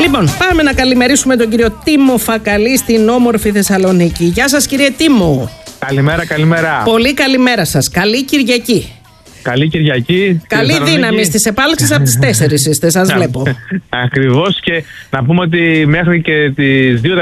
Λοιπόν, πάμε να καλημερίσουμε τον κύριο Τίμο Φακαλή στην όμορφη Θεσσαλονίκη. Γεια σας, κύριε Τίμο. Καλημέρα, καλημέρα. Πολύ καλημέρα σας. Καλή Κυριακή. Καλή Κυριακή. Καλή δύναμη στις επάλξεις από τις 4 είστε, σας βλέπω. Ακριβώς, και να πούμε ότι μέχρι και τις 2